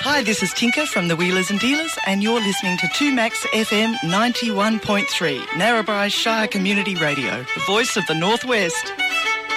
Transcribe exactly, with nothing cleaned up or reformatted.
Hi, this is Tinker from the Wheelers and Dealers, and you're listening to two Max F M ninety-one point three, Narrabri Shire Community Radio, the voice of the Northwest.